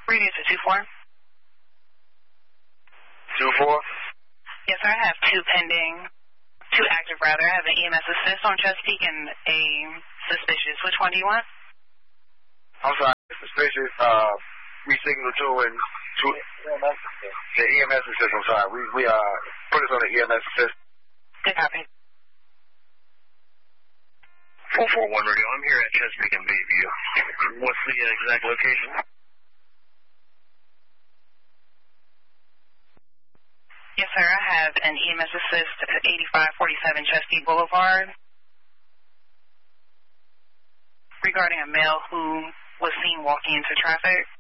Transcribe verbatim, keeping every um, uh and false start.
Radio to two four. two four? Yes, sir. I have two pending, two active, rather. I have an E M S assist on Chesapeake and a suspicious. Which one do you want? I'm sorry, suspicious. Uh, we signal two and two. The E M S assist, I'm sorry. We, we uh, put us on the E M S assist. Good copy. four four one radio. I'm here at Chesapeake and Bayview. What's the uh, exact location? Yes, sir. I have an E M S assist at eighty-five forty-seven Chesapeake Boulevard regarding a male who was seen walking into traffic.